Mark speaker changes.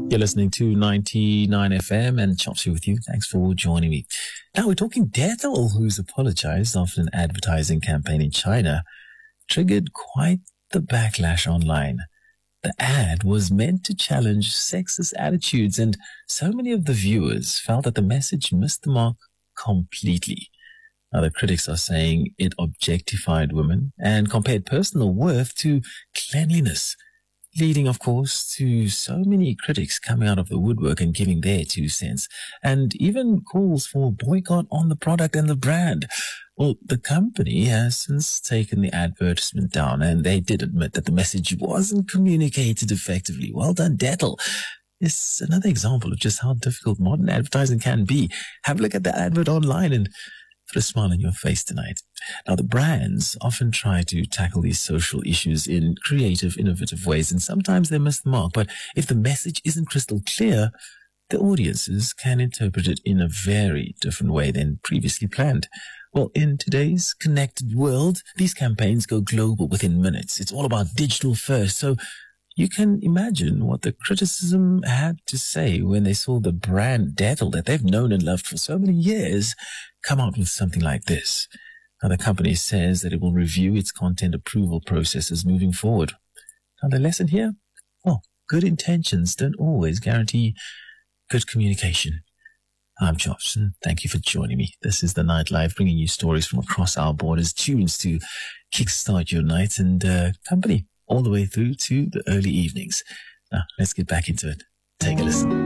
Speaker 1: You're listening to 99 FM and Chops here with you. Thanks for joining me. Now we're talking Dettol, who's apologized after an advertising campaign in China triggered quite the backlash online. The ad was meant to challenge sexist attitudes, and so many of the viewers felt that the message missed the mark completely. Now, the critics are saying it objectified women and compared personal worth to cleanliness, leading, of course, to so many critics coming out of the woodwork and giving their 2 cents, and even calls for boycott on the product and the brand. Well, the company has since taken the advertisement down, and they did admit that the message wasn't communicated effectively. Well done, Dettol. It's another example of just how difficult modern advertising can be. Have a look at the advert online and put a smile on your face tonight. Now, the brands often try to tackle these social issues in creative, innovative ways, and sometimes they miss the mark. But if the message isn't crystal clear, the audiences can interpret it in a very different way than previously planned. Well, in today's connected world, these campaigns go global within minutes. It's all about digital first. So you can imagine what the criticism had to say when they saw the brand Dettol that they've known and loved for so many years come out with something like this. Now, the company says that it will review its content approval processes moving forward. Now, the lesson here? Well, good intentions don't always guarantee good communication. I'm Chops, and thank you for joining me. This is The Nightlife, bringing you stories from across our borders, tunes to kickstart your night, and company all the way through to the early evenings. Now, let's get back into it. Take a listen.